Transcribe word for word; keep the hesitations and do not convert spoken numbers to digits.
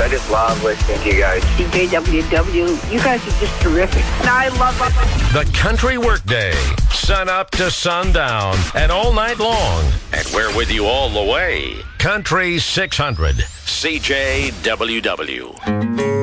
I just love listening to you guys. C J W W, you guys are just terrific. And I love The Country Workday, sun up to sundown and all night long. And we're with you all the way. Country six hundred, C J W W.